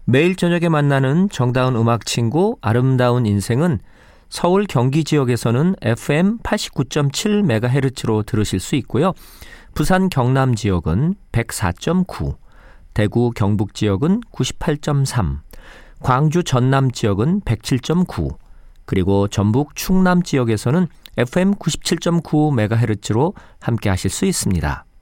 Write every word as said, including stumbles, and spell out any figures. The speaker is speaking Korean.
매일 저녁에 만나는 정다운 음악 친구 아름다운 인생은 서울 경기 지역에서는 에프엠 팔십구 점 칠 메가헤르츠로 들으실 수 있고요. 부산 경남 지역은 백사 점 구, 대구 경북 지역은 구십팔 점 삼, 광주 전남 지역은 백칠 점 구, 그리고 전북 충남 지역에서는 에프엠 구십칠 점 구 메가헤르츠로 함께 하실 수 있습니다.